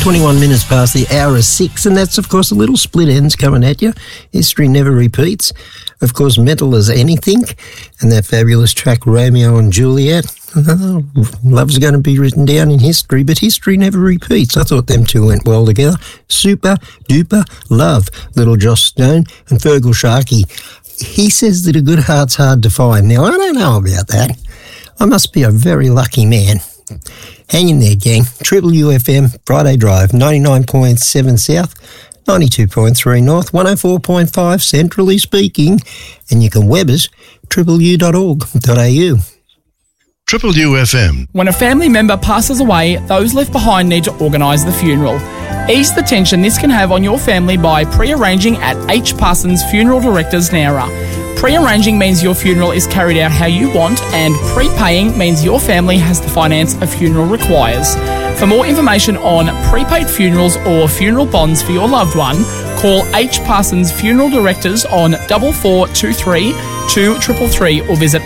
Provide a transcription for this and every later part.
21 minutes past the hour of 6, and that's, of course, a little split ends coming at you. History never repeats. Of course, Mental as Anything, and that fabulous track, Romeo and Juliet. Love's going to be written down in history, but history never repeats. I thought them two went well together. Super Duper Love, Little Joss Stone and Fergal Sharkey. He says that a good heart's hard to find. Now, I don't know about that. I must be a very lucky man. Hang in there, gang. Triple UFM, Friday Drive, 99.7 South, 92.3 North, 104.5 centrally speaking, and you can web us, tripleu.org.au. Triple UFM. When a family member passes away, those left behind need to organise the funeral. Ease the tension this can have on your family by pre-arranging at H. Parsons Funeral Directors, Nowra. Pre-arranging means your funeral is carried out how you want, and prepaying means your family has the finance a funeral requires. For more information on prepaid funerals or funeral bonds for your loved one, call H. Parsons Funeral Directors on 4423 2333 or visit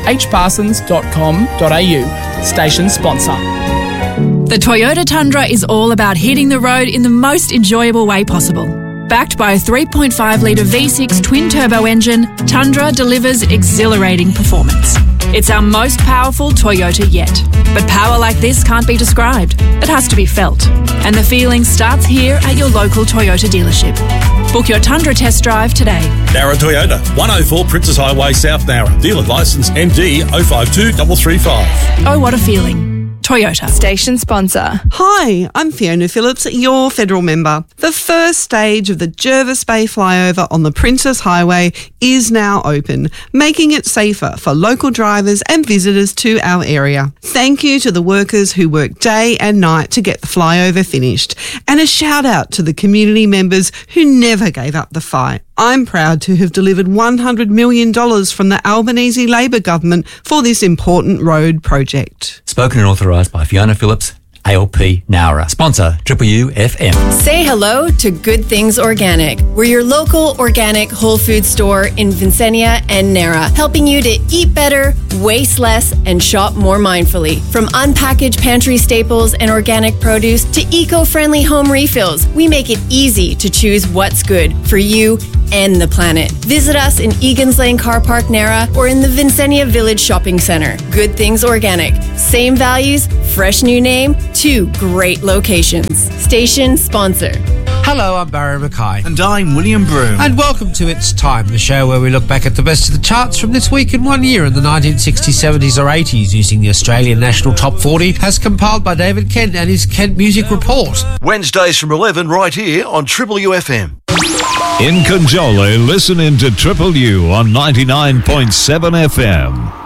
hparsons.com.au. Station sponsor. The Toyota Tundra is all about hitting the road in the most enjoyable way possible. Backed by a 3.5-litre V6 twin-turbo engine, Tundra delivers exhilarating performance. It's our most powerful Toyota yet. But power like this can't be described. It has to be felt. And the feeling starts here at your local Toyota dealership. Book your Tundra test drive today. Nowra Toyota, 104 Princess Highway, South Nowra. Dealer licence MD 052335. Oh, what a feeling. Toyota. Station sponsor. Hi, I'm Fiona Phillips, your federal member. The first stage of the Jervis Bay flyover on the Princess Highway is now open, making it safer for local drivers and visitors to our area. Thank you to the workers who work day and night to get the flyover finished, and a shout out to the community members who never gave up the fight. I'm proud to have delivered $100 million from the Albanese Labor government for this important road project. Spoken and authorised by Fiona Phillips, ALP Nowra. Sponsor, Triple UFM. Say hello to Good Things Organic. We're your local organic whole food store in Vincennia and Nowra, helping you to eat better, waste less, and shop more mindfully. From unpackaged pantry staples and organic produce to eco-friendly home refills, we make it easy to choose what's good for you and the planet. Visit us in Egan's Lane Car Park, Nowra, or in the Vincennia Village Shopping Centre. Good Things Organic. Same values, fresh new name, 2 great locations. Station sponsor. Hello, I'm Barry Mackay. And I'm William Broom. And welcome to It's Time, the show where we look back at the best of the charts from this week in 1 year in the 1960s, 70s or 80s using the Australian National Top 40 as compiled by David Kent and his Kent Music Report. Wednesdays from 11 right here on Triple UFM. In Conjole, listen in to Triple U on 99.7 FM.